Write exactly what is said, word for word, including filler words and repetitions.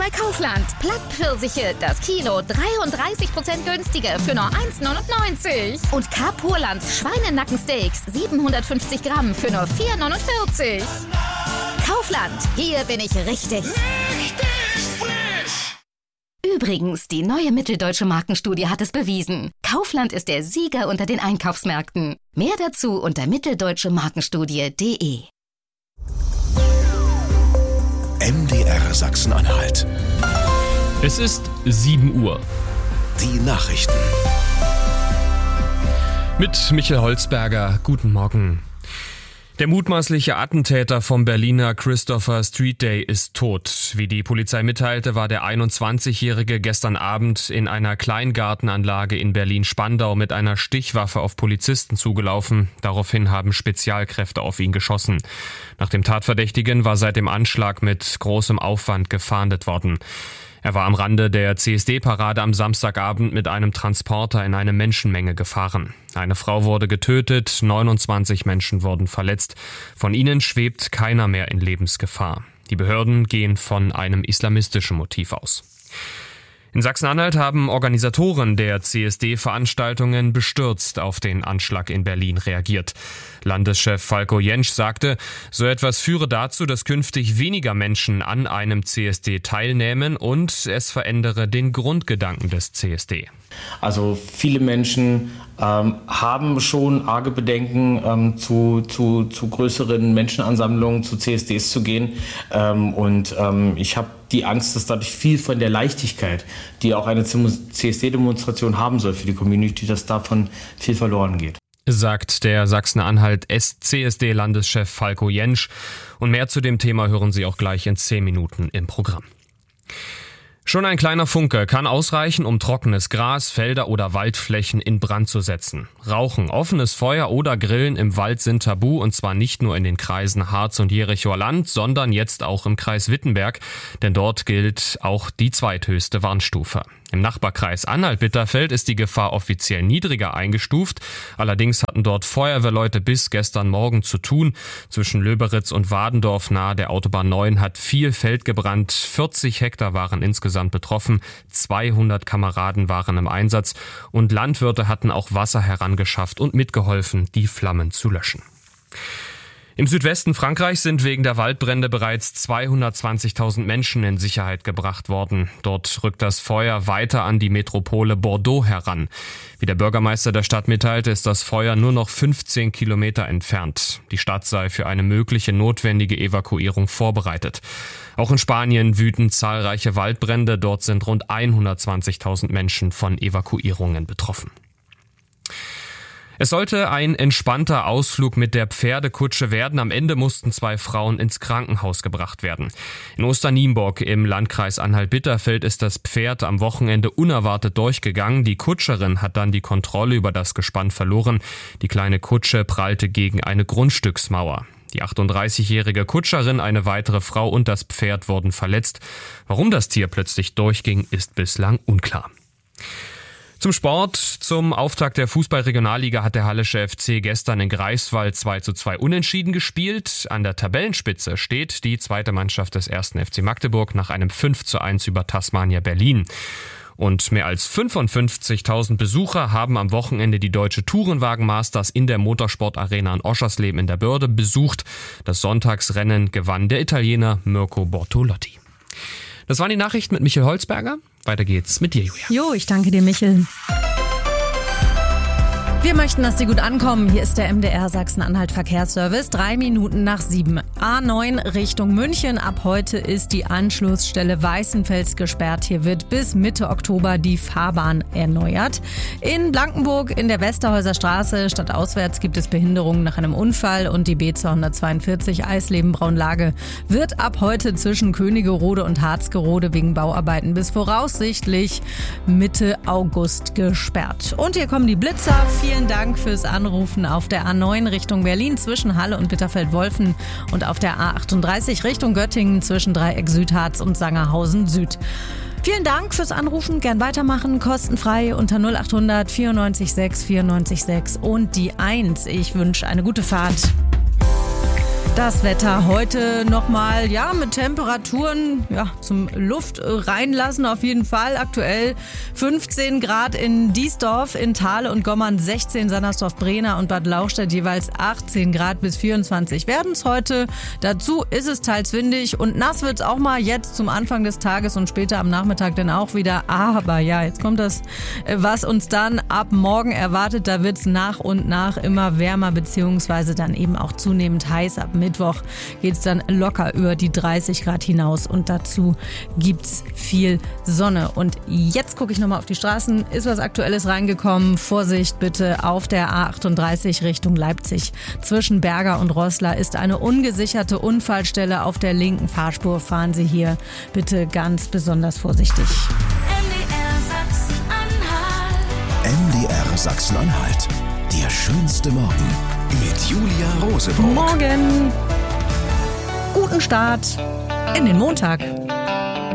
bei Kaufland. Plattpfirsiche, das Kilo dreiunddreißig Prozent günstiger für nur eins neunundneunzig. Und Carpurland Schweinenackensteaks siebenhundertfünfzig Gramm für nur vier neunundvierzig. Kaufland, hier bin ich richtig. Richtig frisch! Übrigens, die neue Mitteldeutsche Markenstudie hat es bewiesen. Kaufland ist der Sieger unter den Einkaufsmärkten. Mehr dazu unter mitteldeutsche markenstudie punkt de. M D R Sachsen-Anhalt. Es ist sieben Uhr. Die Nachrichten. Mit Michael Holzberger. Guten Morgen. Der mutmaßliche Attentäter vom Berliner Christopher Street Day ist tot. Wie die Polizei mitteilte, war der einundzwanzigjährige gestern Abend in einer Kleingartenanlage in Berlin-Spandau mit einer Stichwaffe auf Polizisten zugelaufen. Daraufhin haben Spezialkräfte auf ihn geschossen. Nach dem Tatverdächtigen war seit dem Anschlag mit großem Aufwand gefahndet worden. Er war am Rande der C S D-Parade am Samstagabend mit einem Transporter in eine Menschenmenge gefahren. Eine Frau wurde getötet, neunundzwanzig Menschen wurden verletzt. Von ihnen schwebt keiner mehr in Lebensgefahr. Die Behörden gehen von einem islamistischen Motiv aus. In Sachsen-Anhalt haben Organisatoren der C S D-Veranstaltungen bestürzt auf den Anschlag in Berlin reagiert. Landeschef Falko Jentsch sagte, so etwas führe dazu, dass künftig weniger Menschen an einem C S D teilnehmen und es verändere den Grundgedanken des C S D. Also viele Menschen ähm, haben schon arge Bedenken, ähm, zu, zu, zu größeren Menschenansammlungen, zu C S Ds zu gehen. Ähm, und ähm, ich habe die Angst, dass dadurch viel von der Leichtigkeit, die auch eine C S D-Demonstration haben soll für die Community, dass davon viel verloren geht. Sagt der Sachsen-Anhalt C S D-Landeschef Falko Jentsch. Und mehr zu dem Thema hören Sie auch gleich in zehn Minuten im Programm. Schon ein kleiner Funke kann ausreichen, um trockenes Gras, Felder oder Waldflächen in Brand zu setzen. Rauchen, offenes Feuer oder Grillen im Wald sind tabu, und zwar nicht nur in den Kreisen Harz und Jerichower Land, sondern jetzt auch im Kreis Wittenberg, denn dort gilt auch die zweithöchste Warnstufe. Im Nachbarkreis Anhalt-Bitterfeld ist die Gefahr offiziell niedriger eingestuft. Allerdings hatten dort Feuerwehrleute bis gestern Morgen zu tun. Zwischen Löberitz und Wadendorf nahe der Autobahn neun hat viel Feld gebrannt. vierzig Hektar waren insgesamt betroffen. zweihundert Kameraden waren im Einsatz. Und Landwirte hatten auch Wasser herangeschafft und mitgeholfen, die Flammen zu löschen. Im Südwesten Frankreichs sind wegen der Waldbrände bereits zweihundertzwanzigtausend Menschen in Sicherheit gebracht worden. Dort rückt das Feuer weiter an die Metropole Bordeaux heran. Wie der Bürgermeister der Stadt mitteilte, ist das Feuer nur noch fünfzehn Kilometer entfernt. Die Stadt sei für eine mögliche notwendige Evakuierung vorbereitet. Auch in Spanien wüten zahlreiche Waldbrände. Dort sind rund hundertzwanzigtausend Menschen von Evakuierungen betroffen. Es sollte ein entspannter Ausflug mit der Pferdekutsche werden. Am Ende mussten zwei Frauen ins Krankenhaus gebracht werden. In Osternienburg im Landkreis Anhalt-Bitterfeld ist das Pferd am Wochenende unerwartet durchgegangen. Die Kutscherin hat dann die Kontrolle über das Gespann verloren. Die kleine Kutsche prallte gegen eine Grundstücksmauer. Die achtunddreißigjährige Kutscherin, eine weitere Frau und das Pferd wurden verletzt. Warum das Tier plötzlich durchging, ist bislang unklar. Zum Sport. Zum Auftakt der Fußball-Regionalliga hat der Hallische F C gestern in Greifswald zwei zu zwei unentschieden gespielt. An der Tabellenspitze steht die zweite Mannschaft des ersten F C Magdeburg nach einem fünf zu eins über Tasmania Berlin. Und mehr als fünfundfünfzigtausend Besucher haben am Wochenende die Deutsche Tourenwagen-Masters in der Motorsportarena in Oschersleben in der Börde besucht. Das Sonntagsrennen gewann der Italiener Mirko Bortolotti. Das waren die Nachrichten mit Michael Holzberger. Weiter geht's mit dir, Julia. Jo, ich danke dir, Michael. Wir möchten, dass Sie gut ankommen. Hier ist der M D R Sachsen-Anhalt Verkehrsservice. Drei Minuten nach sieben. A neun Richtung München. Ab heute ist die Anschlussstelle Weißenfels gesperrt. Hier wird bis Mitte Oktober die Fahrbahn erneuert. In Blankenburg in der Westerhäuser Straße stadtauswärts gibt es Behinderungen nach einem Unfall und die B zweihundertzweiundvierzig Eisleben-Braunlage wird ab heute zwischen Königerode und Harzgerode wegen Bauarbeiten bis voraussichtlich Mitte August gesperrt. Und hier kommen die Blitzer. Vielen Dank fürs Anrufen auf der A neun Richtung Berlin zwischen Halle und Bitterfeld-Wolfen und auf der A achtunddreißig Richtung Göttingen zwischen Dreieck Südharz und Sangerhausen Süd. Vielen Dank fürs Anrufen, gern weitermachen, kostenfrei unter null achthundert vierundneunzig sechs vierundneunzig sechs und die eins. Ich wünsche eine gute Fahrt. Das Wetter heute nochmal, ja, mit Temperaturen ja, zum Luft reinlassen auf jeden Fall. Aktuell fünfzehn Grad in Diesdorf, in Thale und Gommern sechzehn, Sandersdorf-Brehna und Bad Lauchstädt jeweils achtzehn Grad bis vierundzwanzig werden es heute. Dazu ist es teils windig und nass wird es auch mal jetzt zum Anfang des Tages und später am Nachmittag dann auch wieder. Aber ja, jetzt kommt das, was uns dann ab morgen erwartet. Da wird es nach und nach immer wärmer beziehungsweise dann eben auch zunehmend heiß. Ab Mittwoch geht es dann locker über die dreißig Grad hinaus und dazu gibt's viel Sonne. Und jetzt gucke ich nochmal auf die Straßen. Ist was Aktuelles reingekommen? Vorsicht bitte auf der A achtunddreißig Richtung Leipzig. Zwischen Berger und Roßla ist eine ungesicherte Unfallstelle auf der linken Fahrspur. Fahren Sie hier bitte ganz besonders vorsichtig. M D R Sachsen-Anhalt. Der schönste Morgen mit Julia Roseburg. Morgen. Guten Start in den Montag.